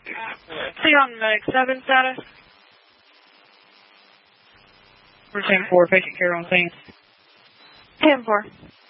See on medic 7 status. We're 10-4, patient care on scene. 10-4.